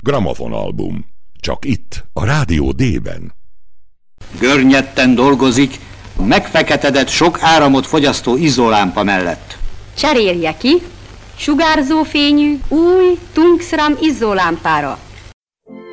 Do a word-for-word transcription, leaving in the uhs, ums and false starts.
Gramofonalbum. Csak itt, a Rádió D-ben. Görnyetten dolgozik, megfeketedett sok áramot fogyasztó izzólámpa mellett. Cserélje ki sugárzó fényű új Tungsram izzólámpára.